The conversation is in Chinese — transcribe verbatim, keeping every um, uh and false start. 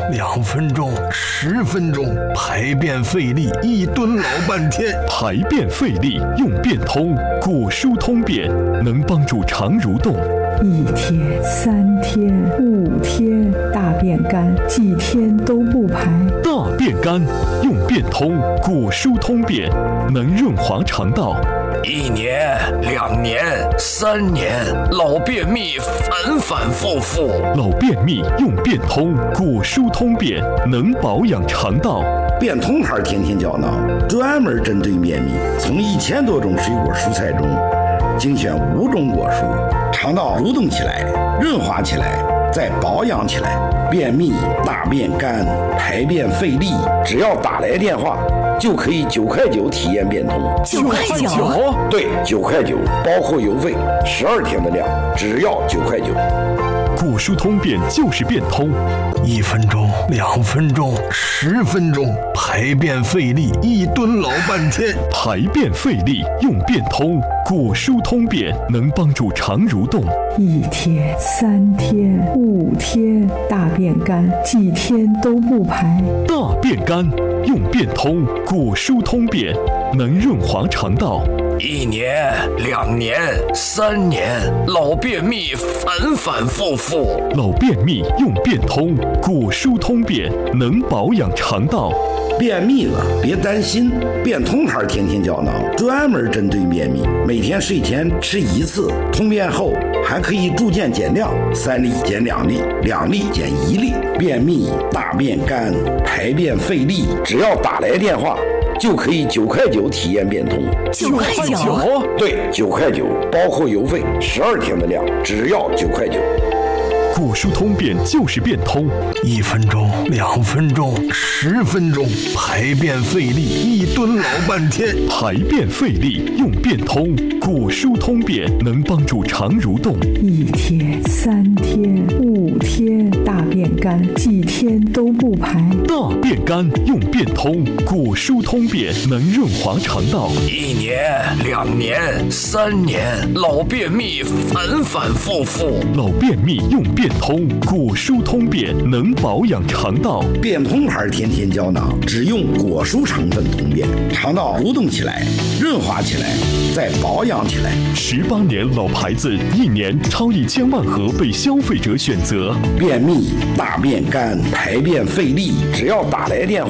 两分钟、十分钟，排便费力，一蹲老半天。 排便费力用便通，果蔬通便能帮助肠蠕动。 一天、三天、五天，大便干，几天都不排。 大便干用便通，果蔬通便能润滑肠道。 一年、两年、三年，老便秘反反复复。 老便秘用便通，果蔬通便能保养肠道。 便通牌天天胶囊专门针对便秘，从一千多种水果蔬菜中精选五种果蔬，肠道蠕动起来，润滑起来，再保养起来。便秘、大便干、排便费力，只要打来电话就可以九块九体验便通。 九块九？ 对，九块九，包括邮费，十二天的量，只要九块九。 果蔬通便就是便通， 一分钟、两分钟、十分钟，排便费力，一蹲老半天。 排便费力用便通，果蔬通便能帮助肠蠕动。 一天、三天、五天，大便干，几天都不排。 大便干用便通，果蔬通便能润滑肠道。 一年、两年、三年，老便秘反反复复。 老便秘用便通，果蔬通便能保养肠道。 便秘了别担心，便通牌天天胶囊专门针对便秘，每天睡前吃一次，通便后还可以逐渐减量，三粒减两粒，两粒减一粒。便秘、大便干、排便费力，只要打来电话就可以九块九体验便通。 九块九？ 对，九块九，包括邮费，十二天的量，只要九块九。 果蔬通便就是便通， 一分钟、两分钟、十分钟，排便费力，一蹲老半天。 排便费力用便通，果蔬通便能帮助肠蠕动。 一天、三天、五天，大便干，几天都不排。 大便干用便通，果蔬通便能润滑肠道。 一年、两年、三年，老便秘反反复复。 老便秘用便通，果蔬通便能保养肠道。 便通牌天天胶囊只用果蔬成分通便，肠道蠕动起来，润滑起来，再保养起来。 十八年老牌子，一年超一千万盒被消费者选择。 便秘、大便干、排便费力，只要打来电话